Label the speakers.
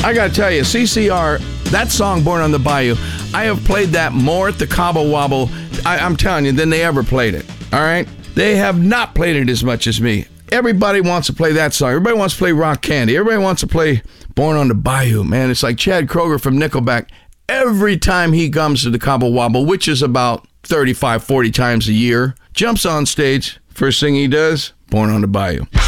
Speaker 1: I got to tell you, CCR, that song, Born on the Bayou, I have played that more at the Cabo Wobble, I'm telling you, than they ever played it. All right? They have not played it as much as me. Everybody wants to play that song. Everybody wants to play Rock Candy. Everybody wants to play Born on the Bayou, man. It's like Chad Kroeger from Nickelback. Every time he comes to the Cabo Wobble, which is about 35, 40 times a year, jumps on stage. First thing he does, Born on the Bayou.